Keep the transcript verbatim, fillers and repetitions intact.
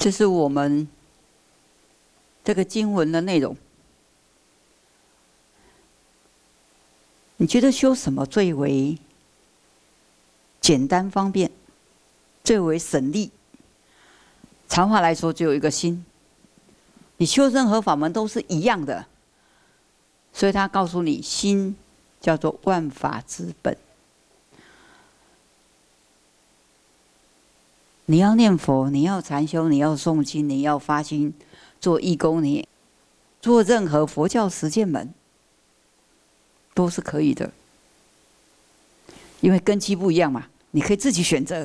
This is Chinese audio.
这是我们这个经文的内容。你觉得修什么最为简单方便，最为省力？常话来说，只有一个心。你修任何法门都是一样的，所以他告诉你，心叫做万法之本。你要念佛，你要禅修，你要诵经，你要发心做义工，你做任何佛教实践门，都是可以的，因为根基不一样嘛，你可以自己选择。